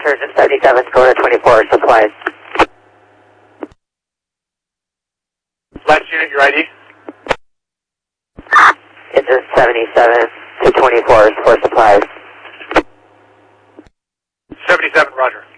Surgeon 77, go to 24, supplies. Last unit, your ID? It's a 77 to 24 for supplies. 77, roger.